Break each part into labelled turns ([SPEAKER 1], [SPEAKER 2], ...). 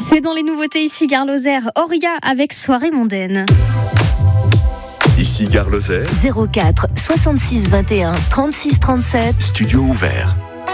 [SPEAKER 1] C'est dans les nouveautés ici, Gare Lozère. Oria avec Soirée mondaine.
[SPEAKER 2] Ici Gare Lozère.
[SPEAKER 3] 04 66 21 36 37.
[SPEAKER 2] Studio ouvert.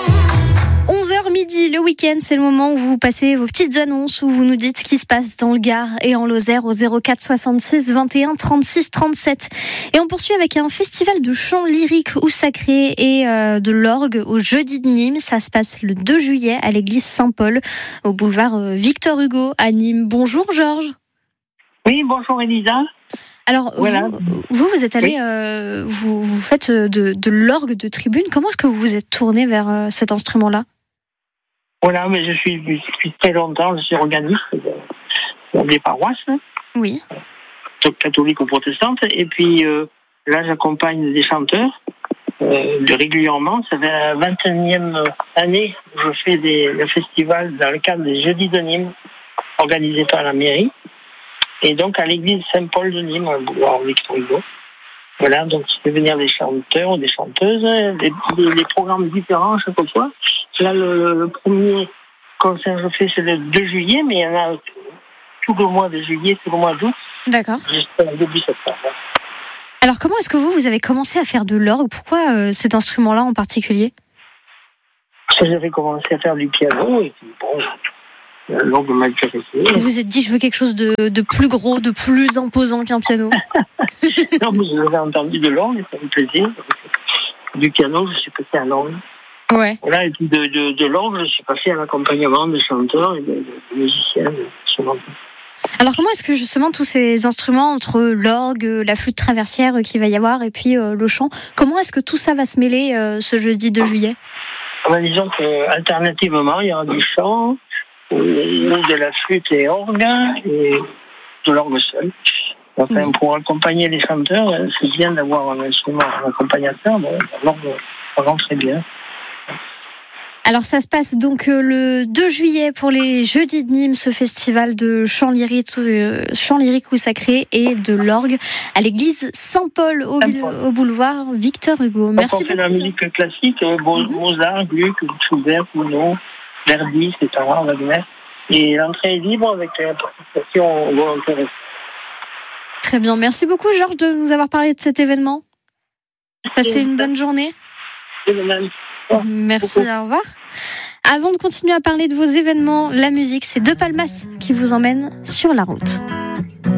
[SPEAKER 1] 11h midi, le week-end, c'est le moment où vous passez vos petites annonces, où vous nous dites ce qui se passe dans le Gard et en Lozère au 04 66 21 36 37. Et on poursuit avec un festival de chant lyrique ou sacré et de l'orgue au Jeudi de Nîmes. Ça se passe le 2 juillet à l'église Saint-Paul, au boulevard Victor Hugo à Nîmes. Bonjour Georges.
[SPEAKER 4] Oui, bonjour Elisa.
[SPEAKER 1] Alors,
[SPEAKER 4] voilà.
[SPEAKER 1] vous êtes allé, vous faites de l'orgue de tribune. Comment est-ce que vous vous êtes tourné vers cet instrument-là ?
[SPEAKER 4] Voilà, mais je suis depuis très longtemps, je suis organiste des paroisses.
[SPEAKER 1] Oui.
[SPEAKER 4] Donc catholique ou protestante. Et puis là, j'accompagne des chanteurs régulièrement. Ça fait la 21e année où je fais le festival dans le cadre des Jeudis de Nîmes, organisé par la mairie. Et donc à l'église Saint-Paul de Nîmes, au boulevard Victor Hugo. Voilà, donc je fais venir des chanteurs ou des chanteuses, des programmes différents à chaque fois. Là, le premier concert que je fais, c'est le 2 juillet, mais il y en a tout le mois de juillet, tout le mois d'août.
[SPEAKER 1] D'accord.
[SPEAKER 4] Jusqu'à début septembre.
[SPEAKER 1] Alors comment est-ce que vous avez commencé à faire de l'orgue ? Pourquoi cet instrument-là en particulier ?
[SPEAKER 4] J'avais commencé à faire du piano, et puis bon... l'orgue m'a intéressé.
[SPEAKER 1] Vous vous êtes dit, je veux quelque chose de plus gros, de plus imposant qu'un piano.
[SPEAKER 4] Non, mais j'avais entendu de l'orgue, ça me plaisait. Du piano, je suis passé à l'orgue.
[SPEAKER 1] Ouais.
[SPEAKER 4] Voilà, et puis de l'orgue, je suis passé à l'accompagnement des chanteurs et des musiciens.
[SPEAKER 1] Alors comment est-ce que justement tous ces instruments, entre l'orgue, la flûte traversière qu'il va y avoir, et puis le chant, comment est-ce que tout ça va se mêler ce jeudi 2 juillet ?
[SPEAKER 4] Disons qu'alternativement, il y aura du chant, ou de la flûte et orgue, et de l'orgue seul. Enfin, pour accompagner les chanteurs, c'est bien d'avoir un instrument, un accompagnateur, donc l'orgue, ça rend très bien.
[SPEAKER 1] Alors ça se passe donc le 2 juillet pour les Jeudis de Nîmes, ce festival de chant lyrique ou sacré et de l'orgue à l'église Saint-Paul au boulevard Victor Hugo. Merci beaucoup.
[SPEAKER 4] On fait de la musique classique, Mozart, Gluck, Schubert, Gounod, Verdi, etc. Wagner. Et l'entrée est libre avec la participation volontaire.
[SPEAKER 1] Très bien. Merci beaucoup Georges de nous avoir parlé de cet événement. Passez une bonne journée. Merci, au revoir. Avant de continuer à parler de vos événements, la musique, c'est De Palmas qui vous emmène sur la route.